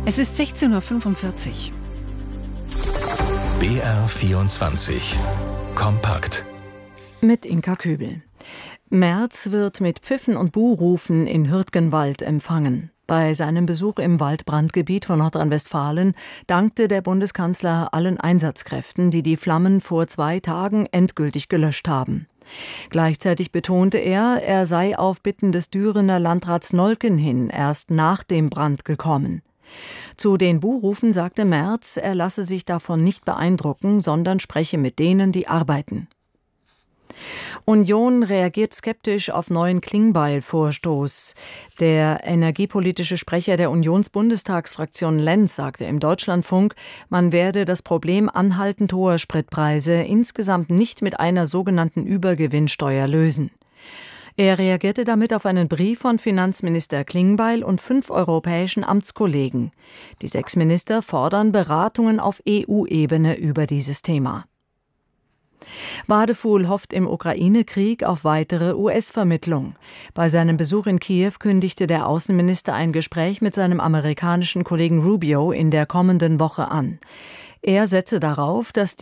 Es ist 16:45 Uhr. BR24 kompakt. Mit Inka Köbel. Merz wird mit Pfiffen und Buhrufen in Hürtgenwald empfangen. Bei seinem Besuch im Waldbrandgebiet von Nordrhein-Westfalen dankte der Bundeskanzler allen Einsatzkräften, die die Flammen vor 2 Tagen endgültig gelöscht haben. Gleichzeitig betonte er sei auf Bitten des Dürener Landrats Nolken hin erst nach dem Brand gekommen. Zu den Buhrufen sagte Merz, er lasse sich davon nicht beeindrucken, sondern spreche mit denen, die arbeiten. Union reagiert skeptisch auf neuen Klingbeil-Vorstoß. Der energiepolitische Sprecher der Unionsbundestagsfraktion Lenz sagte im Deutschlandfunk, man werde das Problem anhaltend hoher Spritpreise insgesamt nicht mit einer sogenannten Übergewinnsteuer lösen. Er reagierte damit auf einen Brief von Finanzminister Klingbeil und 5 europäischen Amtskollegen. Die 6 Minister fordern Beratungen auf EU-Ebene über dieses Thema. Wadefuhl hofft im Ukraine-Krieg auf weitere US-Vermittlung. Bei seinem Besuch in Kiew kündigte der Außenminister ein Gespräch mit seinem amerikanischen Kollegen Rubio in der kommenden Woche an. Er setze darauf, dass